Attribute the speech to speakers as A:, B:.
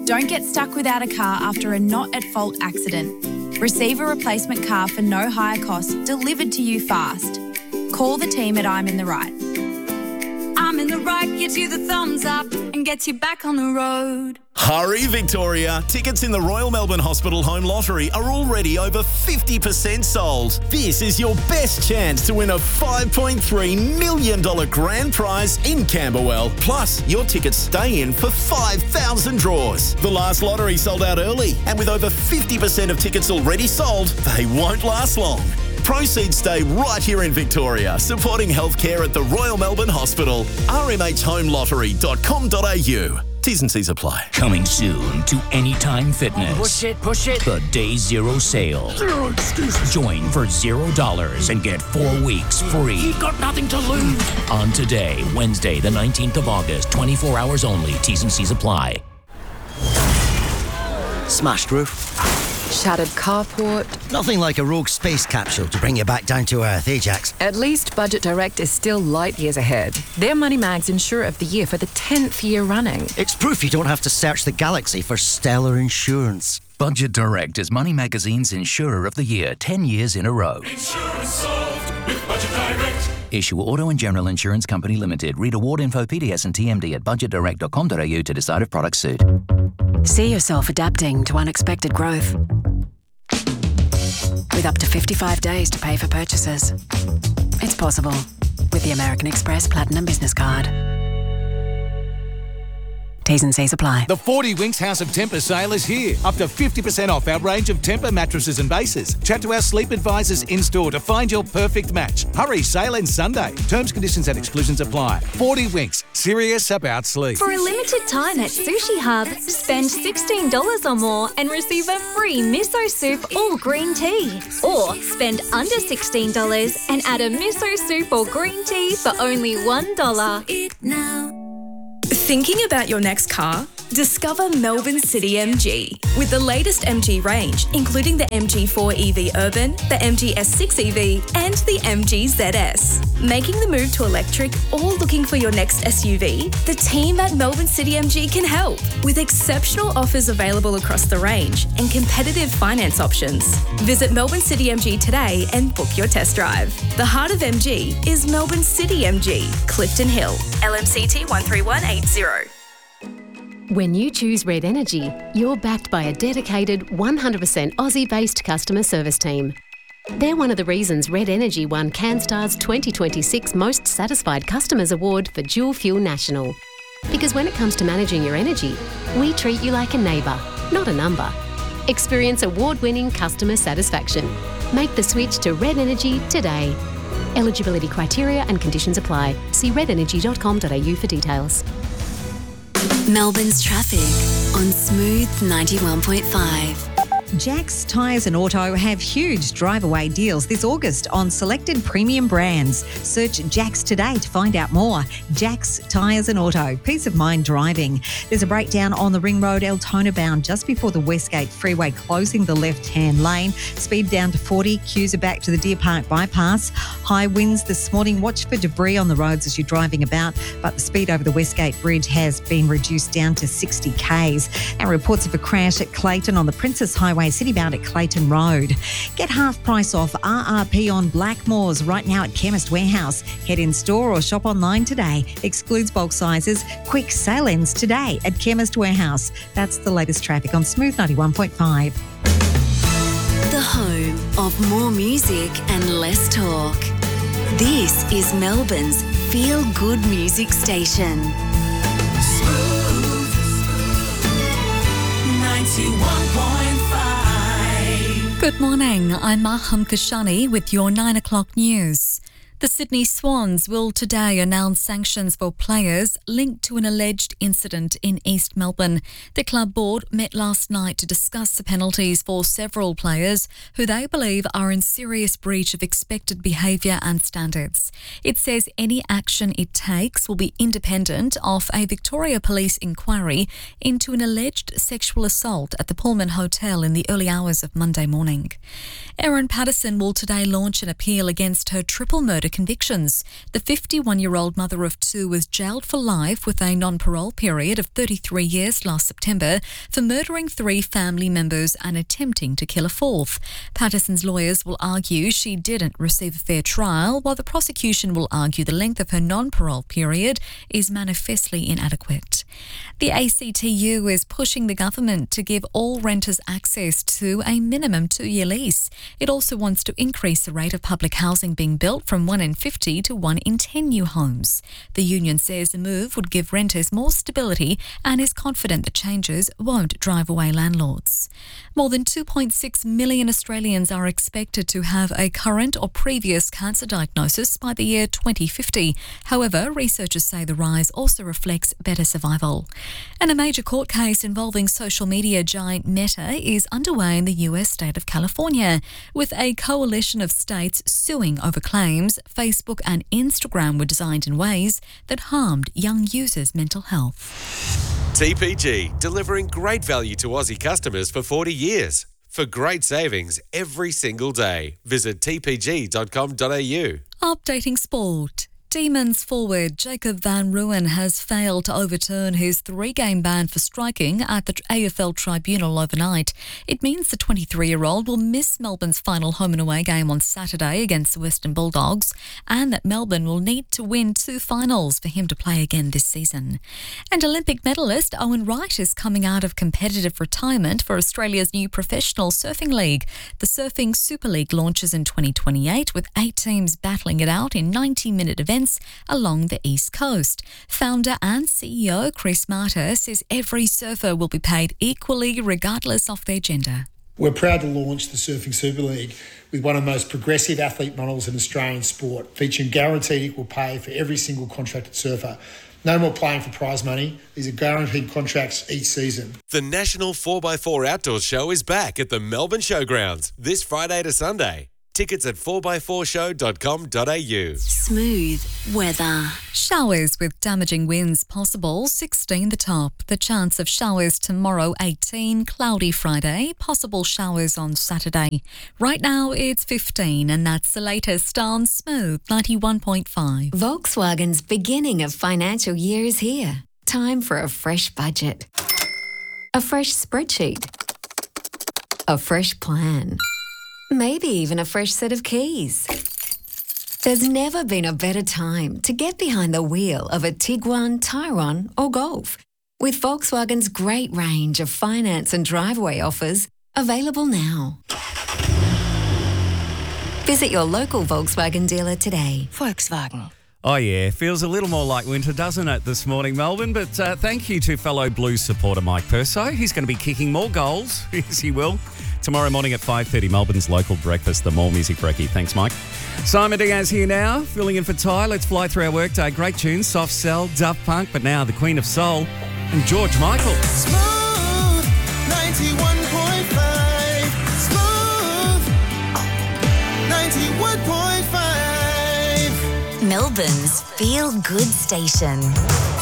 A: Don't get stuck without a car after a not-at-fault accident. Receive a replacement car for no higher cost delivered to you fast. Call the team at I'm in the Right. I'm in the Right gives you the thumbs up and gets you back on the road.
B: Hurry, Victoria. Tickets in the Royal Melbourne Hospital Home Lottery are already over 50% sold. This is your best chance to win a $5.3 million grand prize in Camberwell. Plus, your tickets stay in for 5,000 draws. The last lottery sold out early, and with over 50% of tickets already sold, they won't last long. Proceeds stay right here in Victoria, supporting healthcare at the Royal Melbourne Hospital. rmhhomelottery.com.au. T's and C's apply.
C: Coming soon to Anytime Fitness.
D: Push it.
C: The Day Zero sale.
D: Zero excuses.
C: Join for $0 and get 4 weeks free.
D: You've got nothing to lose.
C: On today, Wednesday, the 19th of August, 24 hours only. T's and C's apply.
E: Smashed roof.
F: Shattered carport.
E: Nothing like a rogue space capsule to bring you back down to earth, eh, Jax?
F: At least Budget Direct is still light years ahead. They're Money Mag's Insurer of the Year for the 10th year running.
E: It's proof you don't have to search the galaxy for stellar insurance.
C: Budget Direct is Money Magazine's Insurer of the Year 10 years in a row.
G: Insurance solved with Budget Direct.
C: Issue Auto and General Insurance Company Limited. Read award info, PDS and TMD at budgetdirect.com.au to decide if products suit.
H: See yourself adapting to unexpected growth. With up to 55 days to pay for purchases. It's possible with the American Express Platinum Business Card. T's and C's apply.
I: The 40 Winks House of Temper sale is here. Up to 50% off our range of Tempur mattresses and bases. Chat to our sleep advisors in-store to find your perfect match. Hurry, sale ends Sunday. Terms, conditions and exclusions apply. 40 Winks, serious about sleep.
J: For a limited time at Sushi Hub, spend $16 or more and receive a free miso soup or green tea. Or spend under $16 and add a miso soup or green tea for only $1.
K: Thinking about your next car? Discover Melbourne City MG. With the latest MG range, including the MG4 EV Urban, the MG S6 EV, and the MG ZS. Making the move to electric or looking for your next SUV? The team at Melbourne City MG can help. With exceptional offers available across the range and competitive finance options. Visit Melbourne City MG today and book your test drive. The heart of MG is Melbourne City MG, Clifton Hill, LMCT 13180.
L: When you choose Red Energy, you're backed by a dedicated 100% Aussie-based customer service team. They're one of the reasons Red Energy won CanStar's 2026 Most Satisfied Customers Award for Dual Fuel National. Because when it comes to managing your energy, we treat you like a neighbour, not a number. Experience award-winning customer satisfaction. Make the switch to Red Energy today. Eligibility criteria and conditions apply. See redenergy.com.au for details.
H: Melbourne's traffic on Smooth 91.5.
M: Jax Tyres and Auto have huge drive-away deals this August on selected premium brands. Search Jax today to find out more. Jax Tyres and Auto. Peace of mind driving. There's a breakdown on the Ring Road Altona bound just before the Westgate Freeway, closing the left-hand lane. Speed down to 40. Queues are back to the Deer Park bypass. High winds this morning. Watch for debris on the roads as you're driving about, but the speed over the Westgate Bridge has been reduced down to 60 k's. And reports of a crash at Clayton on the Princess Highway Citybound at Clayton Road. Get half price off RRP on Blackmores right now at Chemist Warehouse. Head in store or shop online today. Excludes bulk sizes. Quick sale ends today at Chemist Warehouse. That's the latest traffic on Smooth 91.5.
H: The home of more music and less talk. This is Melbourne's feel-good music station.
G: Smooth 91.5.
N: Good morning, I'm Maham Kashani with your 9 o'clock news. The Sydney Swans will today announce sanctions for players linked to an alleged incident in East Melbourne. The club board met last night to discuss the penalties for several players who they believe are in serious breach of expected behaviour and standards. It says any action it takes will be independent of a Victoria Police inquiry into an alleged sexual assault at the Pullman Hotel in the early hours of Monday morning. Erin Patterson will today launch an appeal against her triple murder murder convictions. The 51-year-old mother of two was jailed for life with a non-parole period of 33 years last September for murdering 3 family members and attempting to kill a 4th. Patterson's lawyers will argue she didn't receive a fair trial, while the prosecution will argue the length of her non-parole period is manifestly inadequate. The ACTU is pushing the government to give all renters access to a minimum 2-year lease. It also wants to increase the rate of public housing being built from 1 in 50 to 1 in 10 new homes. The union says the move would give renters more stability and is confident the changes won't drive away landlords. More than 2.6 million Australians are expected to have a current or previous cancer diagnosis by the year 2050. However, researchers say the rise also reflects better survival. And a major court case involving social media giant Meta is underway in the US state of California, with a coalition of states suing over claims Facebook and Instagram were designed in ways that harmed young users' mental health.
O: TPG, delivering great value to Aussie customers for 40 years. For great savings every single day, visit tpg.com.au.
N: Updating sport. Demons forward Jacob van Rooyen has failed to overturn his 3-game ban for striking at the AFL tribunal overnight. It means the 23-year-old will miss Melbourne's final home and away game on Saturday against the Western Bulldogs, and that Melbourne will need to win 2 finals for him to play again this season. And Olympic medalist Owen Wright is coming out of competitive retirement for Australia's new professional surfing league. The Surfing Super League launches in 2028 with 8 teams battling it out in 90-minute events along the East Coast. Founder and CEO Chris Marter says every surfer will be paid equally regardless of their gender.
P: We're proud to launch the Surfing Super League with one of the most progressive athlete models in Australian sport, featuring guaranteed equal pay for every single contracted surfer. No more playing for prize money. These are guaranteed contracts each season.
O: The National 4x4 Outdoors Show is back at the Melbourne Showgrounds this Friday to Sunday. Tickets at 4x4show.com.au.
H: Smooth weather.
N: Showers with damaging winds possible, 16 the top. The chance of showers tomorrow, 18. Cloudy Friday, possible showers on Saturday. Right now it's 15, and that's the latest on Smooth 91.5.
H: Volkswagen's beginning of financial year is here. Time for a fresh budget. A fresh spreadsheet. A fresh plan. Maybe even a fresh set of keys. There's never been a better time to get behind the wheel of a Tiguan, Tyrone or Golf. With Volkswagen's great range of finance and driveway offers available now. Visit your local Volkswagen dealer today. Volkswagen.
Q: Oh yeah, feels a little more like winter, doesn't it, this morning, Melbourne? But thank you to fellow Blues supporter Mike Perso. He's going to be kicking more goals, yes he will, tomorrow morning at 5:30, Melbourne's local breakfast, the More Music Brekkie. Thanks, Mike. Simon Diaz here now, filling in for Ty. Let's fly through our workday. Great tunes, Soft Cell, Daft Punk, but now the Queen of Soul and George Michael.
G: Smooth 91.5. Smooth 91.5.
H: Melbourne's feel-good station.